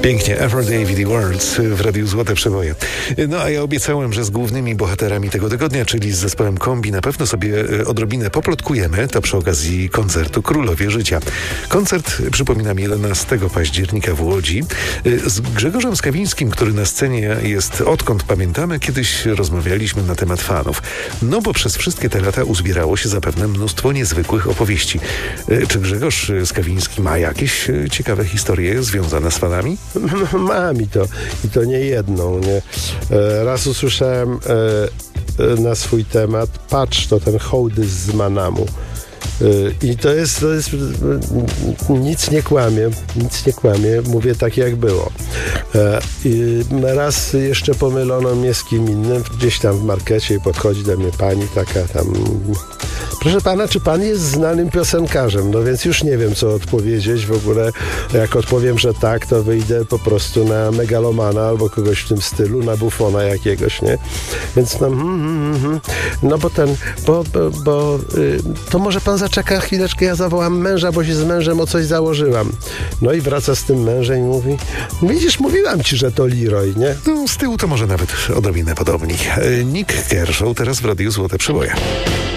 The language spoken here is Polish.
Pięknie, Aphrodite Worlds w Radiu Złote Przeboje. No a ja obiecałem, że z głównymi bohaterami tego tygodnia, czyli z zespołem Kombi, na pewno sobie odrobinę poplotkujemy. To przy okazji koncertu Królowie Życia. Koncert, przypominam, 11 października w Łodzi. Z Grzegorzem Skawińskim, który na scenie jest odkąd pamiętamy, kiedyś rozmawialiśmy na temat fanów. No bo przez wszystkie te lata uzbierało się zapewne mnóstwo niezwykłych opowieści. Czy Grzegorz Skawiński ma jakieś ciekawe historie związane z fanami? Mam i to nie jedną. Nie? Raz usłyszałem na swój temat, patrz, to ten hołdys z Manamu. I to jest nic nie kłamie, mówię tak jak było. Raz jeszcze pomylono mnie z kim innym, gdzieś tam w markecie i podchodzi do mnie pani taka tam, proszę pana, czy pan jest znanym piosenkarzem? No więc już nie wiem, co odpowiedzieć w ogóle. Jak odpowiem, że tak, to wyjdę po prostu na megalomana albo kogoś w tym stylu, na bufona jakiegoś, nie? Więc no bo to może pan zaczeka chwileczkę, ja zawołam męża, bo się z mężem o coś założyłam. No i wraca z tym mężem i mówi, widzisz, mówiłam ci, że to Leroy, nie? No, z tyłu to może nawet odrobinę podobni. Nick Kershaw teraz w Radiu Złote Przeboje.